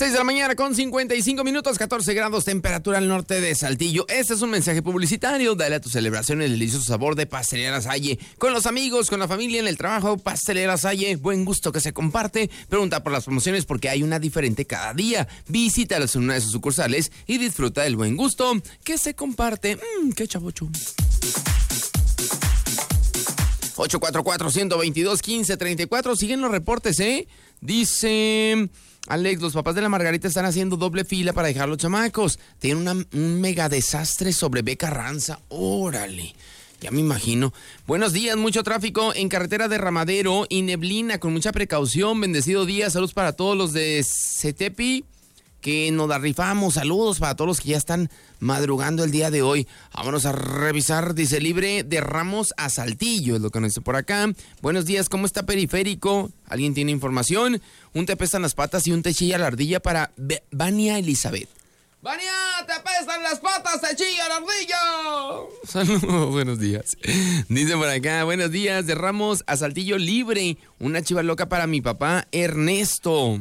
6 de la mañana con 55 minutos, 14 grados, temperatura al norte de Saltillo. Este es un mensaje publicitario. Dale a tu celebración el delicioso sabor de Pastelería La Salle. Con los amigos, con la familia, en el trabajo, Pastelería La Salle. Buen gusto que se comparte. Pregunta por las promociones porque hay una diferente cada día. Visítalos en una de sus sucursales y disfruta del buen gusto que se comparte. ¡Qué chavocho! 844-122-1534. Siguen los reportes, ¿eh? Dice Alex, los papás de la Margarita están haciendo doble fila para dejar los chamacos. Tienen un mega desastre sobre B. Carranza. Órale, ya me imagino. Buenos días, mucho tráfico en carretera de Ramadero y neblina, con mucha precaución. Bendecido día, saludos para todos los de Cetepi que nos la rifamos. Saludos para todos los que ya están madrugando el día de hoy. Vámonos a revisar, dice libre de Ramos a Saltillo, es lo que nos dice por acá. Buenos días, ¿cómo está Periférico? ¿Alguien tiene información? Un te apestan las patas y un te chilla la ardilla para Vania Elizabeth. ¡Vania, te apestan las patas, te chilla la ardilla! Saludos, buenos días. Dice por acá, buenos días, de Ramos a Saltillo libre. Una chiva loca para mi papá Ernesto.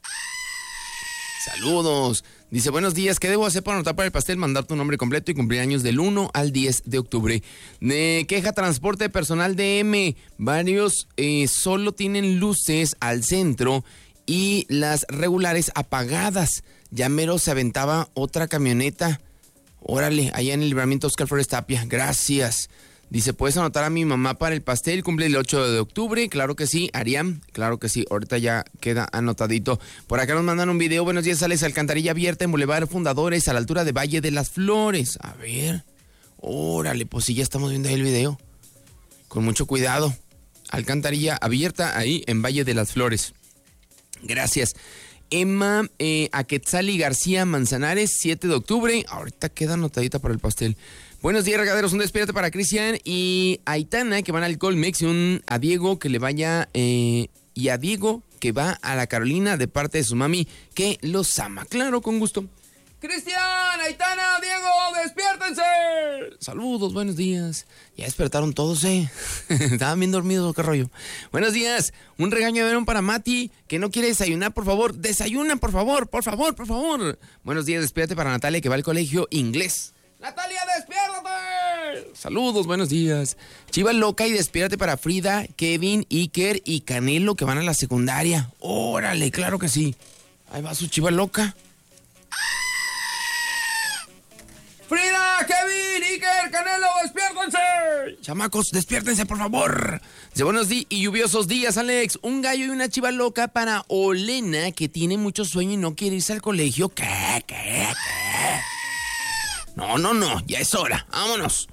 Saludos. Dice, buenos días, ¿qué debo hacer para anotar para el pastel? Mandar tu nombre completo y cumplir años del 1 al 10 de octubre. Queja transporte personal DM. Varios solo tienen luces al centro y las regulares apagadas. Ya mero se aventaba otra camioneta. Órale, allá en el libramiento Oscar Flores Tapia. Gracias. Dice, ¿puedes anotar a mi mamá para el pastel? Cumple el 8 de octubre. Claro que sí, Ariam. Claro que sí, ahorita ya queda anotadito. Por acá nos mandan un video. Buenos días, Alex. Alcantarilla abierta en Boulevard Fundadores, a la altura de Valle de las Flores. A ver. Órale, pues sí, ya estamos viendo ahí el video. Con mucho cuidado. Alcantarilla abierta ahí en Valle de las Flores. Gracias. Emma Aquetzali García Manzanares, 7 de octubre. Ahorita queda anotadita para el pastel. Buenos días, regaderos. Un despierte para Cristian y Aitana, que van al Colmex, y un a Diego que le vaya, y a Diego que va a la Carolina de parte de su mami, que los ama. Claro, con gusto. Cristian, Aitana, Diego, despiértense. Saludos, buenos días. Ya despertaron todos, Estaban bien dormidos, qué rollo. Buenos días. Un regaño de verón para Mati, que no quiere desayunar, por favor. Desayuna, por favor, por favor, por favor. Buenos días, despiértate para Natalia, que va al colegio inglés. ¡Natalia, despiértate! Saludos, buenos días. Chiva loca y despiértate para Frida, Kevin, Iker y Canelo, que van a la secundaria. Órale, claro que sí. Ahí va su chiva loca. Frida, Kevin, Iker, Canelo, despiértense. Chamacos, despiértense, por favor. Dice, buenos días y lluviosos días, Alex. Un gallo y una chiva loca para Olena, que tiene mucho sueño y no quiere irse al colegio. ¿Qué? No, ya es hora, vámonos.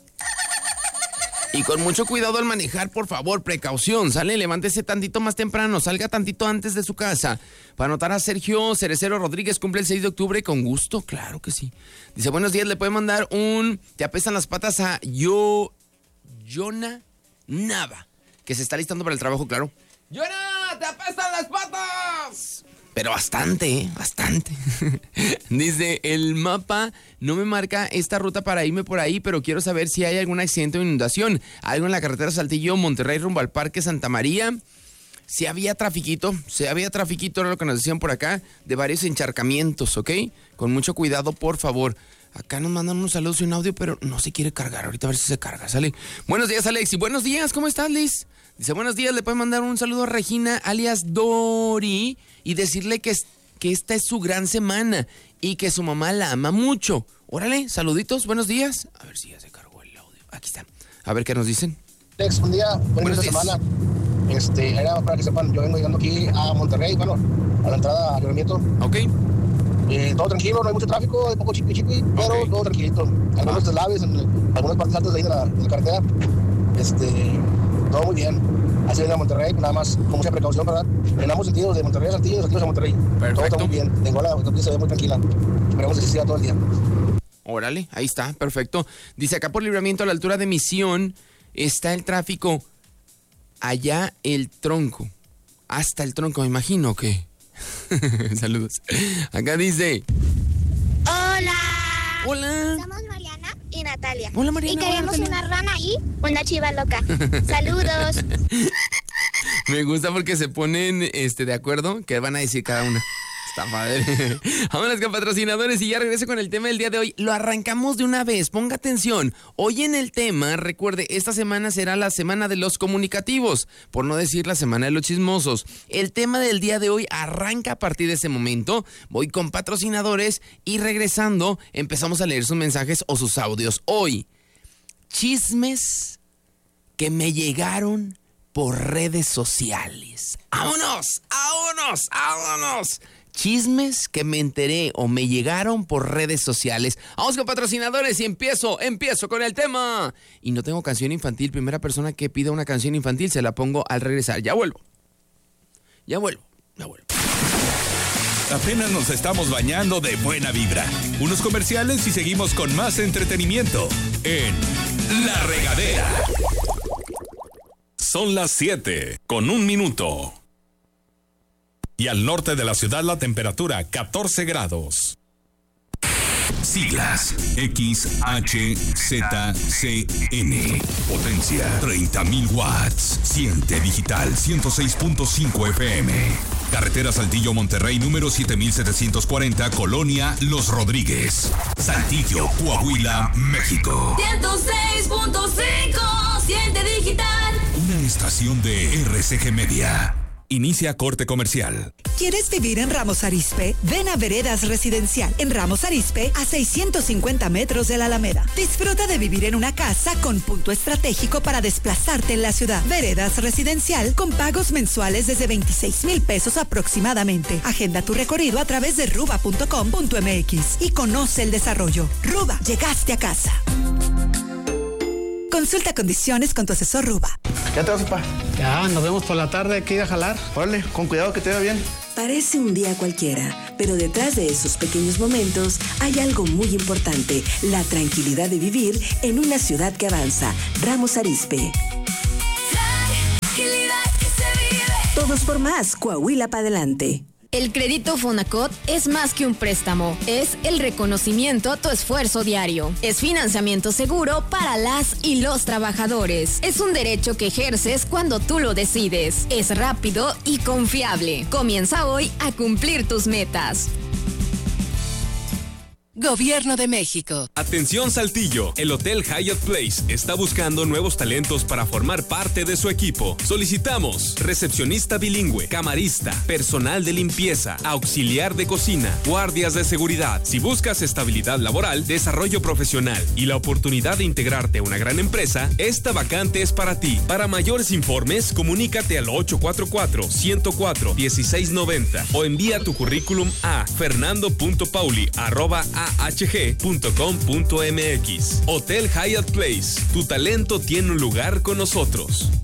Y con mucho cuidado al manejar, por favor, precaución, sale, levántese tantito más temprano, salga tantito antes de su casa. Para anotar a Sergio Cerecero Rodríguez, cumple el 6 de octubre, con gusto, claro que sí. Dice, buenos días, le puede mandar te apestan las patas a Yona Nava, que se está listando para el trabajo, claro. ¡Yona, te apestan las patas! Pero bastante, bastante. Dice, el mapa no me marca esta ruta para irme por ahí, pero quiero saber si hay algún accidente o inundación. Algo en la carretera Saltillo, Monterrey, rumbo al Parque Santa María. Si había trafiquito, era lo que nos decían por acá, de varios encharcamientos, ¿ok? Con mucho cuidado, por favor. Acá nos mandan unos saludos y un audio, pero no se quiere cargar. Ahorita a ver si se carga, ¿sale? Buenos días, Alex. Y buenos días, ¿cómo estás, Liz? Dice, buenos días, le pueden mandar un saludo a Regina, alias Dori, y decirle que esta es su gran semana y que su mamá la ama mucho. Órale, saluditos, buenos días. A ver si ya se cargó el audio. Aquí está. A ver qué nos dicen. Alex, buen día, buenos días. Semana. Era para que sepan, yo vengo llegando aquí a Monterrey, bueno, a la entrada al libramiento. Ok. Todo tranquilo, no hay mucho tráfico, hay poco chiqui, pero okay. Todo tranquilito. Algunos deslaves en algunas partes altas de ahí de la carretera. Todo muy bien. Así viene a Monterrey, nada más con mucha precaución, ¿verdad? En ambos sentidos, de Monterrey a Saltillo, de Saltillo a Monterrey. Perfecto. Todo está muy bien. Tengo la autopista, se ve muy tranquila. Esperemos que se siga todo el día. Órale, ahí está, perfecto. Dice, acá por Libramiento, a la altura de Misión, está el tráfico. Allá el tronco. Hasta el tronco, me imagino que. Saludos. Acá dice. Hola. Hola. Somos Mariana y Natalia. Hola, Mariana. Y queremos una rana y una chiva loca. Saludos. Me gusta porque se ponen de acuerdo que van a decir cada una. Está padre. Vámonos con patrocinadores y ya regreso con el tema del día de hoy. Lo arrancamos de una vez, ponga atención. Hoy en el tema, recuerde, esta semana será la semana de los comunicativos, por no decir la semana de los chismosos. El tema del día de hoy arranca a partir de ese momento. Voy con patrocinadores y regresando empezamos a leer sus mensajes o sus audios. Hoy, chismes que me llegaron por redes sociales. ¡Vámonos! ¡Vámonos! ¡Vámonos! Chismes que me enteré o me llegaron por redes sociales. Vamos con patrocinadores y empiezo con el tema. Y no tengo canción infantil. Primera persona que pida una canción infantil se la pongo al regresar. Ya vuelvo. Apenas nos estamos bañando de buena vibra. Unos comerciales y seguimos con más entretenimiento en La Regadera. Son las 7:01. Y al norte de la ciudad la temperatura 14 grados. Siglas XHZCN. Potencia 30.000 watts. Siente digital 106.5 FM. Carretera Saltillo Monterrey número 7740, Colonia Los Rodríguez. Saltillo, Coahuila, México. 106.5. Siente digital. Una estación de RCG Media. Inicia corte comercial. ¿Quieres vivir en Ramos Arizpe? Ven a Veredas Residencial. En Ramos Arizpe, a 650 metros de la Alameda. Disfruta de vivir en una casa con punto estratégico para desplazarte en la ciudad. Veredas Residencial con pagos mensuales desde 26,000 pesos aproximadamente. Agenda tu recorrido a través de ruba.com.mx y conoce el desarrollo. Ruba, llegaste a casa. Consulta condiciones con tu asesor Ruba. ¿Ya te vas, papá? Ya, nos vemos por la tarde, hay que ir a jalar. Órale, con cuidado que te vea bien. Parece un día cualquiera, pero detrás de esos pequeños momentos hay algo muy importante, la tranquilidad de vivir en una ciudad que avanza. Ramos Arizpe. Tranquilidad que se vive. Todos por más, Coahuila para adelante. El crédito Fonacot es más que un préstamo, es el reconocimiento a tu esfuerzo diario. Es financiamiento seguro para las y los trabajadores. Es un derecho que ejerces cuando tú lo decides. Es rápido y confiable. Comienza hoy a cumplir tus metas. Gobierno de México. Atención Saltillo, el Hotel Hyatt Place está buscando nuevos talentos para formar parte de su equipo. Solicitamos recepcionista bilingüe, camarista, personal de limpieza, auxiliar de cocina, guardias de seguridad. Si buscas estabilidad laboral, desarrollo profesional y la oportunidad de integrarte a una gran empresa, esta vacante es para ti. Para mayores informes, comunícate al 844-104-1690 o envía tu currículum a fernando.pauli@ah.gg.com.mx. Hotel Hyatt Place, tu talento tiene un lugar con nosotros.